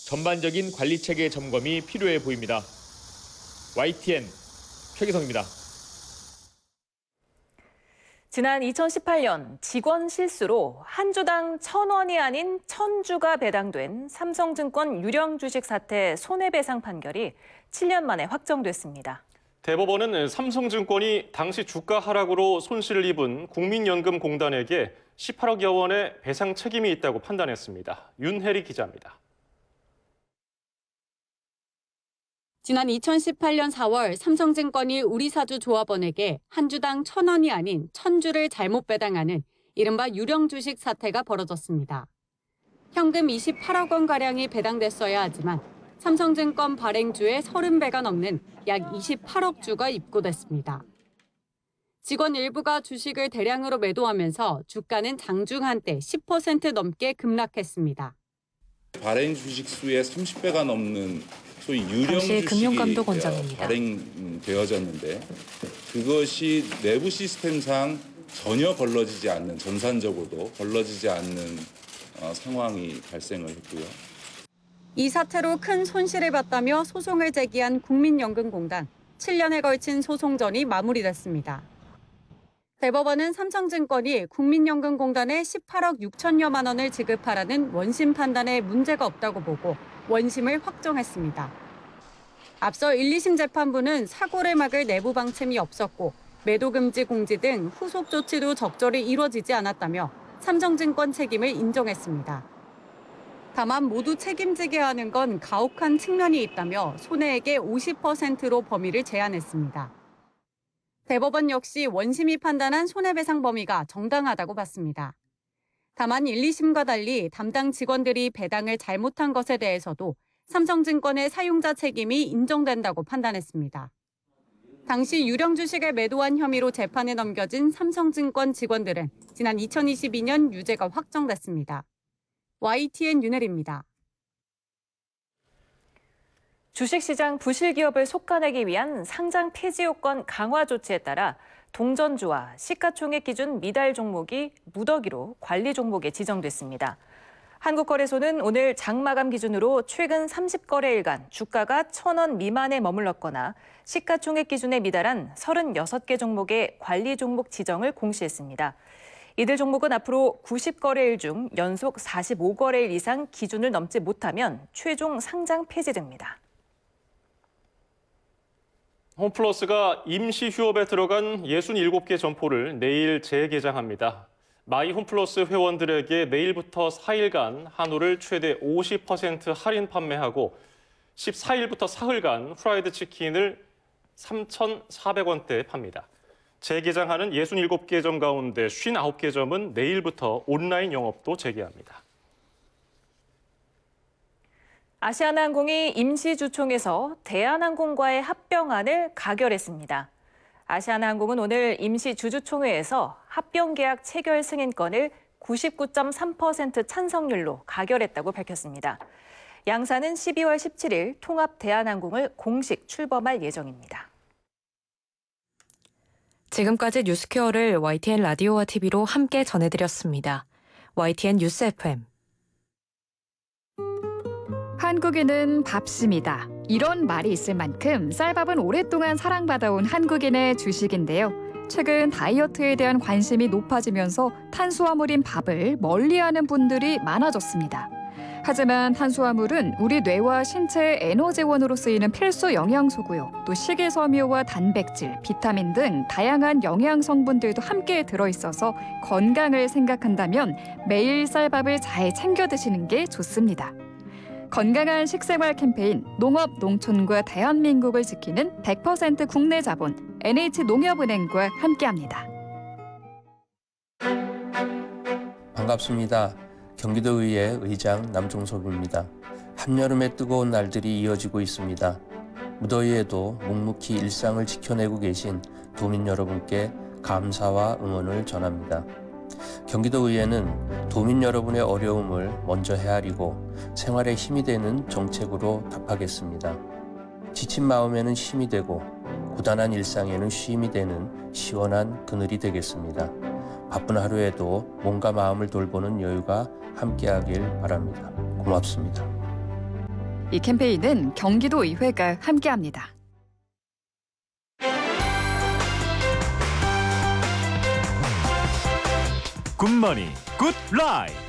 전반적인 관리체계 점검이 필요해 보입니다. YTN 최기성입니다. 지난 2018년 직원 실수로 한 주당 1,000원이 아닌 1,000주가 배당된 삼성증권 유령 주식 사태 손해배상 판결이 7년 만에 확정됐습니다. 대법원은 삼성증권이 당시 주가 하락으로 손실을 입은 국민연금공단에게 18억여 원의 배상 책임이 있다고 판단했습니다. 윤혜리 기자입니다. 지난 2018년 4월 삼성증권이 우리사주 조합원에게 한 주당 1,000원이 아닌 1,000주를 잘못 배당하는 이른바 유령 주식 사태가 벌어졌습니다. 현금 28억 원가량이 배당됐어야 하지만 삼성증권 발행주의 30배가 넘는 약 28억 주가 입고됐습니다. 직원 일부가 주식을 대량으로 매도하면서 주가는 장중 한때 10% 넘게 급락했습니다. 발행 주식 수의 30배가 넘는 소위 유령 주식이 발행되어졌는데 그것이 내부 시스템상 전혀 걸러지지 않는, 전산적으로도 걸러지지 않는 상황이 발생을 했고요. 이 사태로 큰 손실을 봤다며 소송을 제기한 국민연금공단. 7년에 걸친 소송전이 마무리됐습니다. 대법원은 삼성증권이 국민연금공단에 18억 6천여만 원을 지급하라는 원심 판단에 문제가 없다고 보고 원심을 확정했습니다. 앞서 1, 2심 재판부는 사고를 막을 내부 방침이 없었고 매도 금지 공지 등 후속 조치도 적절히 이루어지지 않았다며 삼성증권 책임을 인정했습니다. 다만 모두 책임지게 하는 건 가혹한 측면이 있다며 손해액의 50%로 범위를 제한했습니다. 대법원 역시 원심이 판단한 손해배상 범위가 정당하다고 봤습니다. 다만 1, 2심과 달리 담당 직원들이 배당을 잘못한 것에 대해서도 삼성증권의 사용자 책임이 인정된다고 판단했습니다. 당시 유령 주식을 매도한 혐의로 재판에 넘겨진 삼성증권 직원들은 지난 2022년 유죄가 확정됐습니다. YTN 윤혜리입니다. 주식시장 부실기업을 속아내기 위한 상장 폐지 요건 강화 조치에 따라 동전주와 시가총액 기준 미달 종목이 무더기로 관리 종목에 지정됐습니다. 한국거래소는 오늘 장마감 기준으로 최근 30거래일간 주가가 1,000원 미만에 머물렀거나 시가총액 기준에 미달한 36개 종목의 관리 종목 지정을 공시했습니다. 이들 종목은 앞으로 90거래일 중 연속 45거래일 이상 기준을 넘지 못하면 최종 상장 폐지됩니다. 홈플러스가 임시 휴업에 들어간 67개 점포를 내일 재개장합니다. 마이 홈플러스 회원들에게 내일부터 4일간 한우를 최대 50% 할인 판매하고 14일부터 사흘간 프라이드 치킨을 3,400원대에 팝니다. 재개장하는 67개 점 가운데 59개 점은 내일부터 온라인 영업도 재개합니다. 아시아나항공이 임시주총에서 대한항공과의 합병안을 가결했습니다. 아시아나항공은 오늘 임시주주총회에서 합병계약 체결 승인권을 99.3% 찬성률로 가결했다고 밝혔습니다. 양사는 12월 17일 통합 대한항공을 공식 출범할 예정입니다. 지금까지 뉴스케어를 YTN 라디오와 TV로 함께 전해드렸습니다. YTN 뉴스 FM. 한국인은 밥심이다. 이런 말이 있을 만큼 쌀밥은 오랫동안 사랑받아온 한국인의 주식인데요. 최근 다이어트에 대한 관심이 높아지면서 탄수화물인 밥을 멀리하는 분들이 많아졌습니다. 하지만 탄수화물은 우리 뇌와 신체의 에너지원으로 쓰이는 필수 영양소고요. 또 식이섬유와 단백질, 비타민 등 다양한 영양 성분들도 함께 들어있어서 건강을 생각한다면 매일 쌀밥을 잘 챙겨 드시는 게 좋습니다. 건강한 식생활 캠페인 농업, 농촌과 대한민국을 지키는 100% 국내 자본 NH농협은행과 함께합니다. 반갑습니다. 경기도의회 의장 남종섭입니다. 한여름의 뜨거운 날들이 이어지고 있습니다. 무더위에도 묵묵히 일상을 지켜내고 계신 도민 여러분께 감사와 응원을 전합니다. 경기도의회는 도민 여러분의 어려움을 먼저 헤아리고 생활에 힘이 되는 정책으로 답하겠습니다. 지친 마음에는 힘이 되고 고단한 일상에는 쉼이 되는 시원한 그늘이 되겠습니다. 바쁜 하루에도 몸과 마음을 돌보는 여유가 함께하길 바랍니다. 고맙습니다. 이 캠페인은 경기도의회가 함께합니다. 굿모닝 굿라이프.